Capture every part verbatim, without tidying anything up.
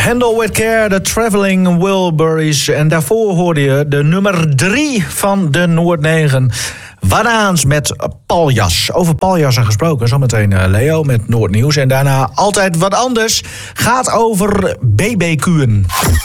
Handle with Care, de Traveling Wilburys. En daarvoor hoorde je de nummer drie van de Noord negen. Wanaans met paljas. Over paljassen gesproken, zometeen uh, Leo met Noordnieuws. En daarna altijd wat anders. Gaat over B B Q'en.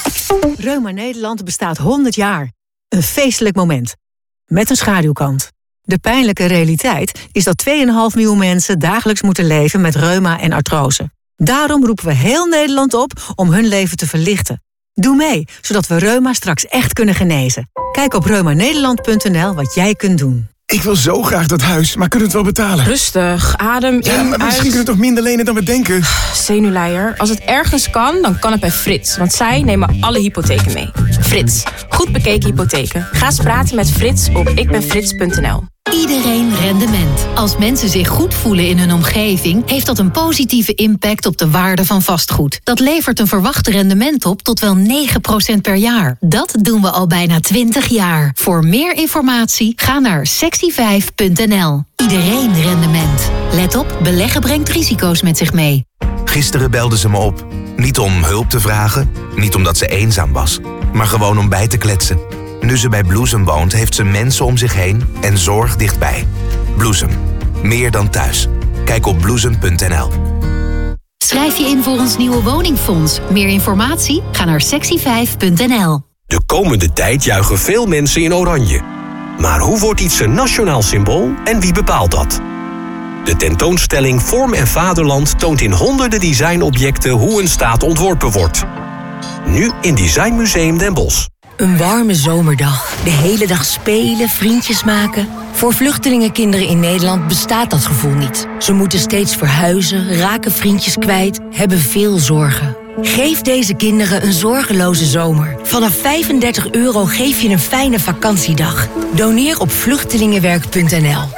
Reuma Nederland bestaat honderd jaar. Een feestelijk moment. Met een schaduwkant. De pijnlijke realiteit is dat twee komma vijf miljoen mensen dagelijks moeten leven met reuma en artrose. Daarom roepen we heel Nederland op om hun leven te verlichten. Doe mee, zodat we reuma straks echt kunnen genezen. Kijk op reuma nederland punt n l wat jij kunt doen. Ik wil zo graag dat huis, maar kunnen we het wel betalen? Rustig, adem in, ja, maar misschien kunnen we toch minder lenen dan we denken? Zenuwleier, als het ergens kan, dan kan het bij Frits. Want zij nemen alle hypotheken mee. Frits, goed bekeken hypotheken. Ga eens praten met Frits op ikbenfrits punt n l. Iedereen rendement. Als mensen zich goed voelen in hun omgeving, heeft dat een positieve impact op de waarde van vastgoed. Dat levert een verwacht rendement op tot wel negen procent per jaar. Dat doen we al bijna twintig jaar. Voor meer informatie ga naar sexy vijf punt n l. Iedereen rendement. Let op, beleggen brengt risico's met zich mee. Gisteren belde ze me op. Niet om hulp te vragen, niet omdat ze eenzaam was, maar gewoon om bij te kletsen. Nu ze bij Bloesem woont, heeft ze mensen om zich heen en zorg dichtbij. Bloesem. Meer dan thuis. Kijk op bloesem punt n l. Schrijf je in voor ons nieuwe woningfonds. Meer informatie? Ga naar sexy vijf punt n l. De komende tijd juichen veel mensen in oranje. Maar hoe wordt iets een nationaal symbool en wie bepaalt dat? De tentoonstelling Vorm en Vaderland toont in honderden designobjecten hoe een staat ontworpen wordt. Nu in Designmuseum Den Bosch. Een warme zomerdag. De hele dag spelen, vriendjes maken. Voor vluchtelingenkinderen in Nederland bestaat dat gevoel niet. Ze moeten steeds verhuizen, raken vriendjes kwijt, hebben veel zorgen. Geef deze kinderen een zorgeloze zomer. Vanaf vijfendertig euro geef je een fijne vakantiedag. Doneer op vluchtelingenwerk punt n l.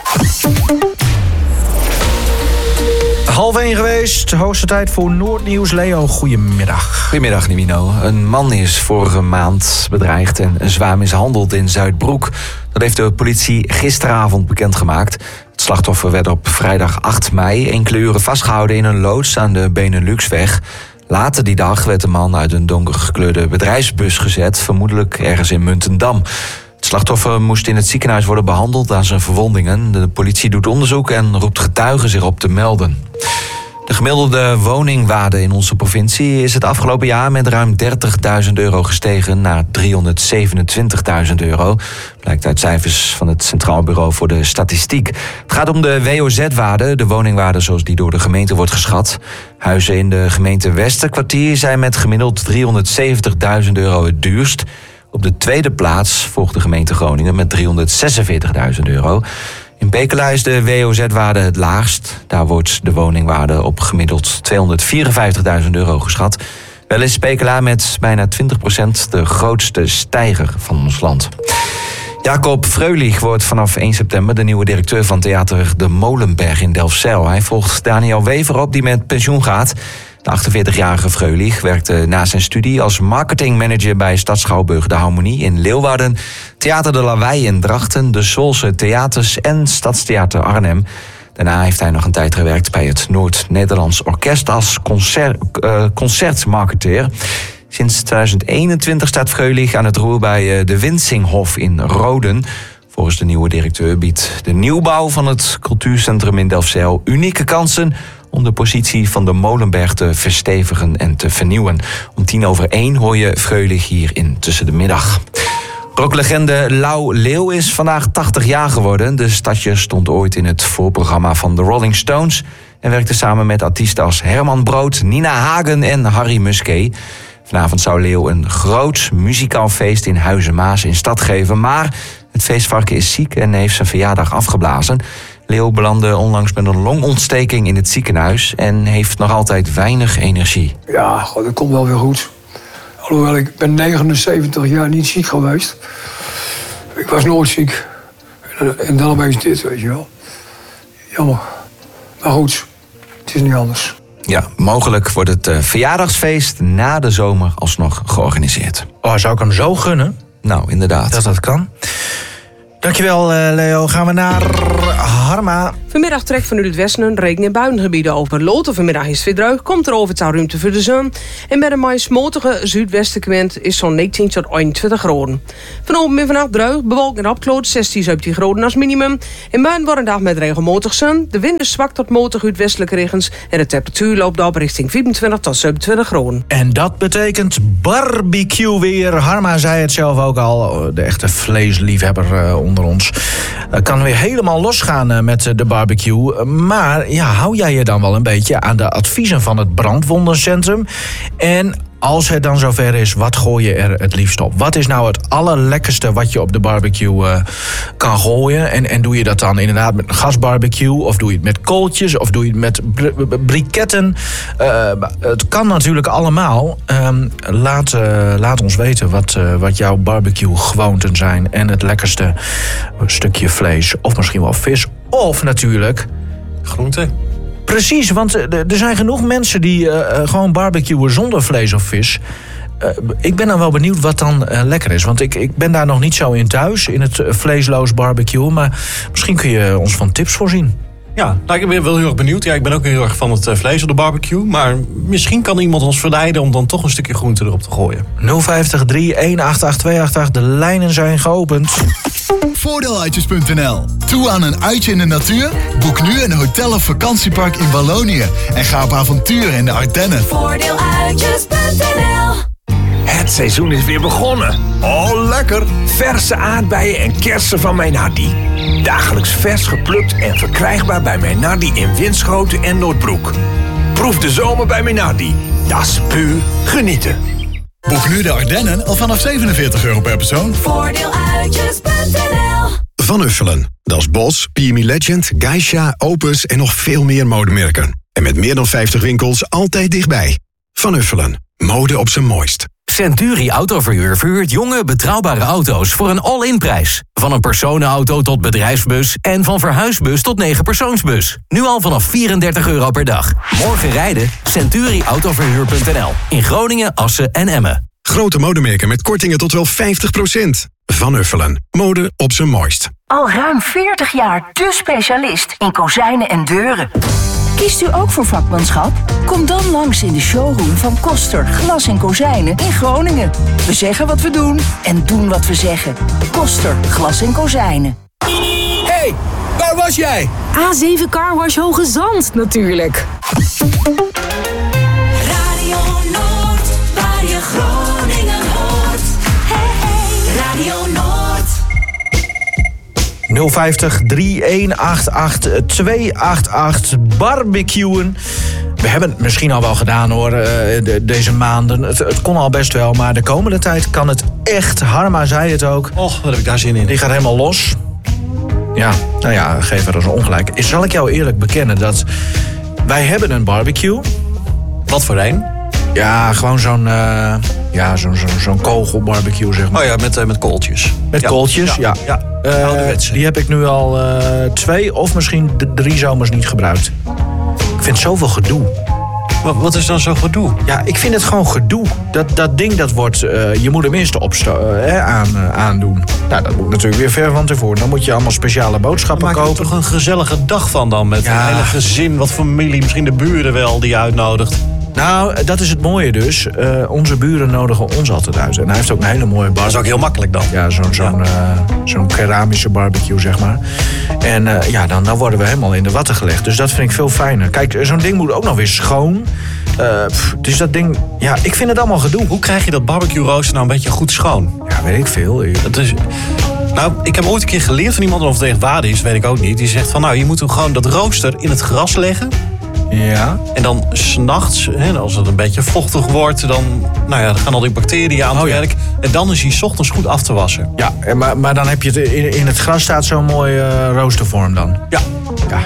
Half één geweest, hoogste tijd voor Noordnieuws. Leo, goedemiddag. Goedemiddag, Nimino. Een man is vorige maand bedreigd en zwaar mishandeld in Zuidbroek. Dat heeft de politie gisteravond bekendgemaakt. Het slachtoffer werd op vrijdag acht mei enkele uren vastgehouden in een loods aan de Beneluxweg. Later die dag werd de man uit een donkergekleurde bedrijfsbus gezet, vermoedelijk ergens in Muntendam. Het slachtoffer moest in het ziekenhuis worden behandeld aan zijn verwondingen. De politie doet onderzoek en roept getuigen zich op te melden. De gemiddelde woningwaarde in onze provincie is het afgelopen jaar met ruim dertigduizend euro gestegen naar driehonderdzevenentwintigduizend euro. Blijkt uit cijfers van het Centraal Bureau voor de Statistiek. Het gaat om de W O Z-waarde, de woningwaarde zoals die door de gemeente wordt geschat. Huizen in de gemeente Westerkwartier zijn met gemiddeld driehonderdzeventigduizend euro het duurst. Op de tweede plaats volgt de gemeente Groningen met driehonderdzesenveertigduizend euro. In Pekela is de W O Z-waarde het laagst. Daar wordt de woningwaarde op gemiddeld tweehonderdvierenvijftigduizend euro geschat. Wel is Pekela met bijna twintig procent de grootste stijger van ons land. Jacob Freulich wordt vanaf één september de nieuwe directeur van theater De Molenberg in Delfzijl. Hij volgt Daniel Wever op, die met pensioen gaat. De achtenveertigjarige Freulich werkte na zijn studie als marketingmanager bij Stadsschouwburg De Harmonie in Leeuwarden, Theater de Lawaai in Drachten, de Zwolse Theaters en Stadstheater Arnhem. Daarna heeft hij nog een tijd gewerkt bij het Noord-Nederlands Orkest als concert, uh, concertmarketeer. Sinds tweeduizend eenentwintig staat Freulich aan het roer bij de Winsinghof in Roden. Volgens de nieuwe directeur biedt de nieuwbouw van het cultuurcentrum in Delfzijl unieke kansen om de positie van de Molenberg te verstevigen en te vernieuwen. Om tien over één hoor je Freulich hier in Tussen de Middag. Rocklegende Lau Leeuw is vandaag tachtig jaar geworden. De stadje stond ooit in het voorprogramma van de Rolling Stones en werkte samen met artiesten als Herman Brood, Nina Hagen en Harry Musquet. Vanavond zou Leeuw een groot muzikaal feest in Huizen-Maas in stad geven, maar het feestvarken is ziek en heeft zijn verjaardag afgeblazen. Leeuw belandde onlangs met een longontsteking in het ziekenhuis en heeft nog altijd weinig energie. Ja, God, dat komt wel weer goed. Alhoewel, ik ben negenenzeventig jaar niet ziek geweest. Ik was nooit ziek. En, en dan opeens dit, weet je wel. Jammer. Maar goed, het is niet anders. Ja, mogelijk wordt het uh, verjaardagsfeest na de zomer alsnog georganiseerd. Oh, zou ik hem zo gunnen? Nou, inderdaad. Dat dat kan. Dankjewel, uh, Leo. Gaan we naar Harma. Vanmiddag trekt vanuit het westen een regen- en buiengebieden over. Later vanmiddag is het weer droog, komt er overal ruimte voor de zon. En met een maar smotige zuidwestenwind is zo'n negentien tot eenentwintig graden. Vanavond en vannacht droog, bewolkt en opklaard, zestien, zeventien graden als minimum. In buien wordt een dag met regelmatig zon. De wind is zwak tot matig uit westelijke regens. En de temperatuur loopt op richting vierentwintig tot zevenentwintig graden. En dat betekent barbecue weer. Harma zei het zelf ook al, de echte vleesliefhebber uh, onder ons. Uh, kan weer helemaal losgaan uh, met uh, de barbecue. Maar ja, hou jij je dan wel een beetje aan de adviezen van het brandwondencentrum? En als het dan zover is, wat gooi je er het liefst op? Wat is nou het allerlekkerste wat je op de barbecue uh, kan gooien? En, en doe je dat dan inderdaad met een gasbarbecue? Of doe je het met kooltjes? Of doe je het met br- br- briketten? Uh, het kan natuurlijk allemaal. Um, laat, uh, laat ons weten wat, uh, wat jouw barbecue gewoonten zijn. En het lekkerste stukje vlees. Of misschien wel vis. Of natuurlijk groenten. Precies, want er zijn genoeg mensen die uh, gewoon barbecuen zonder vlees of vis. Uh, ik ben dan wel benieuwd wat dan uh, lekker is. Want ik, ik ben daar nog niet zo in thuis, in het uh, vleesloos barbecuen. Maar misschien kun je ons van tips voorzien. Ja, nou, ik ben wel heel erg benieuwd. Ja, ik ben ook heel erg van het uh, vlees op de barbecue. Maar misschien kan iemand ons verleiden om dan toch een stukje groente erop te gooien. nul vijf drie een acht acht twee acht acht, de lijnen zijn geopend. Voordeeluitjes punt n l. Toe aan een uitje in de natuur? Boek nu een hotel of vakantiepark in Wallonië. En ga op avontuur in de Ardennen. Voordeeluitjes punt n l. Het seizoen is weer begonnen. Oh, lekker! Verse aardbeien en kersen van mijn Hardy. Dagelijks vers geplukt en verkrijgbaar bij mijn Hardy in Winschoten en Noordbroek. Proef de zomer bij mijn Hardy. Dat is puur genieten. Boek nu de Ardennen al vanaf zevenenveertig euro per persoon. Voordeeluitjes punt n l. Van Uffelen. Dat is Bos, P M E Legend, Geisha, Opus en nog veel meer modemerken. En met meer dan vijftig winkels altijd dichtbij. Van Uffelen. Mode op zijn mooist. Century Autoverhuur verhuurt jonge, betrouwbare auto's voor een all-in prijs. Van een personenauto tot bedrijfsbus en van verhuisbus tot negen persoonsbus. Nu al vanaf vierendertig euro per dag. Morgen rijden? Century Autoverhuur punt n l. In Groningen, Assen en Emmen. Grote modemerken met kortingen tot wel vijftig procent. Van Uffelen. Mode op zijn mooist. Al ruim veertig jaar de specialist in kozijnen en deuren. Kiest u ook voor vakmanschap? Kom dan langs in de showroom van Koster Glas en Kozijnen in Groningen. We zeggen wat we doen en doen wat we zeggen. Koster Glas en Kozijnen. Hey, waar was jij? A zeven Carwash Hoge Zand natuurlijk. Radio Noord, waar je Groningen hoort. Hey, hey, Radio Noord. nul vijf drie een acht acht twee acht acht barbecuen. We hebben het misschien al wel gedaan hoor, de, deze maanden. Het, het kon al best wel, maar de komende tijd kan het echt. Harma zei het ook. Och, wat heb ik daar zin in. Die gaat helemaal los. Ja, nou ja, geef er eens ongelijk. Zal ik jou eerlijk bekennen dat wij hebben een barbecue. Wat voor een? Ja, gewoon zo'n uh, ja, zo'n zo'n zo'n kogelbarbecue, zeg maar. Oh ja, met, uh, met kooltjes. Met ja. kooltjes, ja. ja. ja. Uh, die heb ik nu al uh, twee of misschien d- drie zomers niet gebruikt. Ik vind zoveel gedoe. Wat, wat is dan zo gedoe? Ja, ik vind het gewoon gedoe. Dat, dat ding, dat wordt... Uh, je moet hem eerst opsto- uh, aan, uh, aandoen. Nou, dat moet natuurlijk weer ver van tevoren. Dan moet je allemaal speciale boodschappen Maak kopen. Maak er toch een gezellige dag van dan? Met ja. een hele gezin, wat familie, misschien de buren wel die je uitnodigt. Nou, dat is het mooie dus. Uh, onze buren nodigen ons altijd uit. En hij heeft ook een hele mooie barbecue. Dat is ook heel makkelijk dan. Ja, zo'n, zo'n, ja. Uh, zo'n keramische barbecue, zeg maar. En uh, ja, dan, dan worden we helemaal in de watten gelegd. Dus dat vind ik veel fijner. Kijk, zo'n ding moet ook nog weer schoon. Uh, pff, dus dat ding... Ja, ik vind het allemaal gedoe. Hoe krijg je dat barbecue rooster nou een beetje goed schoon? Ja, weet ik veel. Dat is... Nou, ik heb ooit een keer geleerd van iemand, of het echt waar is, weet ik ook niet. Die zegt van, nou, je moet hem gewoon dat rooster in het gras leggen. Ja. En dan 's nachts, als het een beetje vochtig wordt, dan, nou ja, dan gaan al die bacteriën aan het oh, werk. Ja. En dan is hij 's ochtends goed af te wassen. Ja, maar, maar dan heb je het in, in het gras staat zo'n mooie uh, roostervorm dan. Ja. Ja,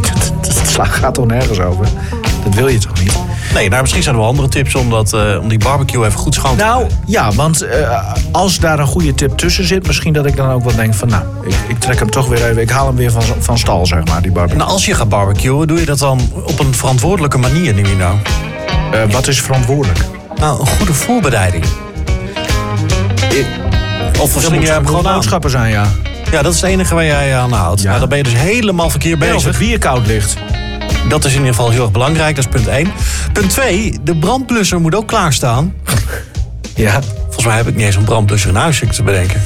het gaat toch nergens over. Dat wil je toch niet? Nee, nou, misschien zijn er wel andere tips om, dat, uh, om die barbecue even goed schoon te Nou, krijgen. ja, want uh, als daar een goede tip tussen zit, misschien dat ik dan ook wel denk van, nou, ik, ik trek hem toch weer even, ik haal hem weer van, van stal, zeg maar, die barbecue. Nou, als je gaat barbecuen, doe je dat dan op een verantwoordelijke manier, neem je nou? Uh, wat is verantwoordelijk? Nou, een goede voorbereiding. Ik, of er moeten gewoon boodschappen zijn, ja. Ja, dat is het enige waar jij aan houdt. Ja. Nou, dan ben je dus helemaal verkeerd bezig. Als het bier koud ligt. Dat is in ieder geval heel erg belangrijk, dat is punt één. Punt twee, de brandblusser moet ook klaarstaan. Ja. Volgens mij heb ik niet eens een brandblusser in huis, ik te bedenken.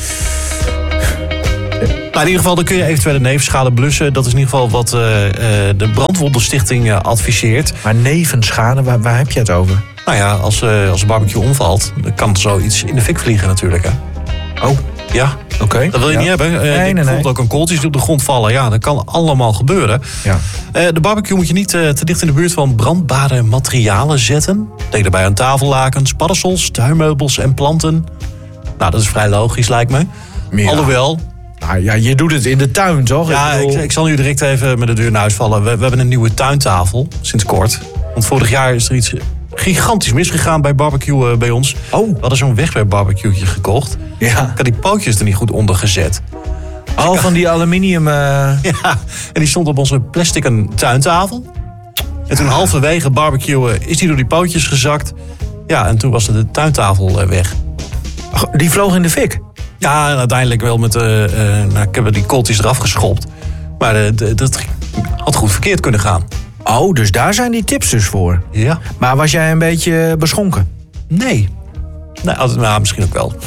Maar in ieder geval, dan kun je eventueel de nevenschade blussen. Dat is in ieder geval wat uh, uh, de Brandwondenstichting uh, adviseert. Maar nevenschade, waar, waar heb je het over? Nou ja, als, uh, als een barbecue omvalt, dan kan er zoiets in de fik vliegen natuurlijk. Hè. Oh. Ja. Oké. Okay. Dat wil je ja. niet hebben. Uh, nee, nee, nee. Bijvoorbeeld ook een kooltjes die op de grond vallen. Ja, dat kan allemaal gebeuren. Ja. Uh, de barbecue moet je niet uh, te dicht in de buurt van brandbare materialen zetten. Denk daarbij aan tafellakens, parasols, tuinmeubels en planten. Nou, dat is vrij logisch, lijkt me. Ja. Alhoewel... Nou ja, je doet het in de tuin, toch? Ja, ik, ik, ik zal nu direct even met de deur naar huis vallen. We, we hebben een nieuwe tuintafel, sinds kort. Want vorig jaar is er iets gigantisch misgegaan bij barbecue uh, bij ons. Oh. We hadden zo'n wegwerpbarbecue'tje gekocht. Ja. Ik had die pootjes er niet goed onder gezet. Dus oh, van die aluminium... Uh... Ja, en die stond op onze plastic een tuintafel. En toen halverwege barbecuen is die door die pootjes gezakt. Ja, en toen was de tuintafel uh, weg. Die vloog in de fik? Ja, en uiteindelijk wel met... Uh, uh, nou, ik heb die kooltjes eraf geschopt. Maar uh, d- dat had goed verkeerd kunnen gaan. Oh, dus daar zijn die tips dus voor? Ja. Maar was jij een beetje beschonken? Nee. Nee, altijd, nou, misschien ook wel.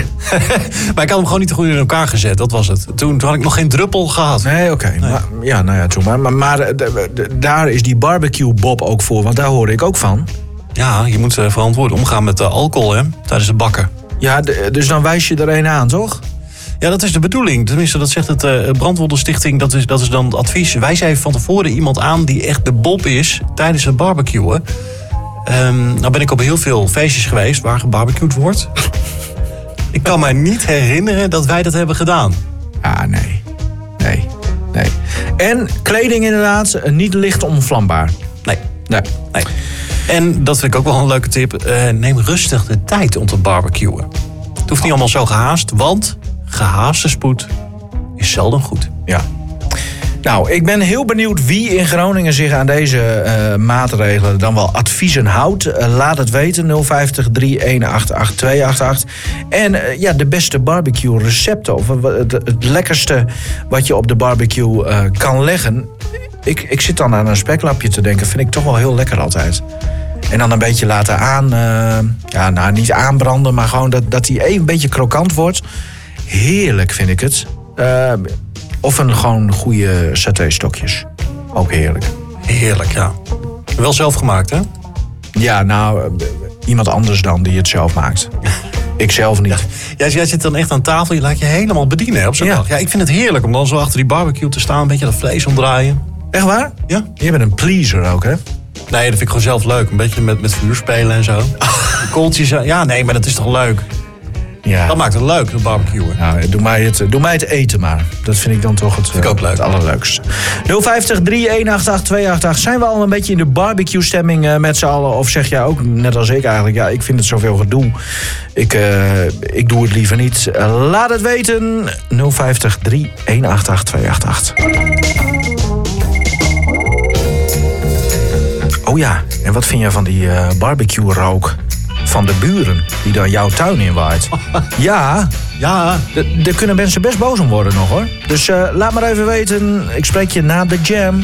Maar ik had hem gewoon niet goed in elkaar gezet, dat was het. Toen, toen had ik nog geen druppel gehad. Nee, oké. Okay. Nee. Ja, nou ja, toen maar. Maar, maar de, de, de, daar is die barbecue Bob ook voor, want daar hoorde ik ook van. Ja, je moet uh, verantwoord omgaan met uh, alcohol, hè, tijdens het bakken. Ja, de, dus dan wijs je er een aan, toch? Ja, dat is de bedoeling. Tenminste, dat zegt het uh, Brandwondenstichting. Dat is, dat is dan het advies. Wijs even van tevoren iemand aan die echt de Bob is tijdens het barbecuen. Um, nou ben ik op heel veel feestjes geweest waar gebarbecued wordt. Ik kan mij niet herinneren dat wij dat hebben gedaan. Ah, nee. Nee. Nee. En kleding inderdaad, niet licht onvlambaar. Nee. Nee. Nee. En dat vind ik ook wel een leuke tip. Uh, neem rustig de tijd om te barbecuen. Het hoeft niet allemaal zo gehaast, want gehaaste spoed is zelden goed. Ja. Nou, ik ben heel benieuwd wie in Groningen zich aan deze uh, maatregelen dan wel adviezen houdt. Uh, laat het weten, nul vijftig, drie een acht acht, twee acht acht. En uh, ja, de beste barbecue recepten, of uh, het, het lekkerste wat je op de barbecue uh, kan leggen. Ik, ik zit dan aan een speklapje te denken, vind ik toch wel heel lekker altijd. En dan een beetje laten aan, uh, ja, nou niet aanbranden, maar gewoon dat, dat die even een beetje krokant wordt. Heerlijk vind ik het. Uh, of een gewoon goede saté-stokjes. Ook heerlijk. Heerlijk, ja. Wel zelf gemaakt, hè? Ja, nou, uh, iemand anders dan die het zelf maakt. Ik zelf niet. Ja, jij zit dan echt aan tafel, je laat je helemaal bedienen hè, op zo'n ja. dag. Ja, ik vind het heerlijk om dan zo achter die barbecue te staan, een beetje dat vlees omdraaien. Echt waar? Ja. Je bent een pleaser ook, hè? Nee, dat vind ik gewoon zelf leuk. Een beetje met, met vuur spelen en zo. Kooltjes, ja, nee, maar dat is toch leuk? Ja. Dat maakt het leuk, het barbecuen. Nou, doe mij het, doe mij het eten maar. Dat vind ik dan toch het, vind ik ook leuk. Het allerleukste. nul vijftig, drie een acht acht, twee acht acht. Zijn we al een beetje in de barbecue stemming uh, met z'n allen? Of zeg jij ook, net als ik eigenlijk, ja, ik vind het zoveel gedoe. Ik, uh, ik doe het liever niet. Uh, laat het weten. nul vijftig, drie een acht acht, twee acht acht. Oh ja, en wat vind jij van die uh, barbecue rook van de buren die dan jouw tuin inwaait? Ja, ja. Daar kunnen mensen best boos om worden nog hoor. Dus uh, laat maar even weten. Ik spreek je na de jam.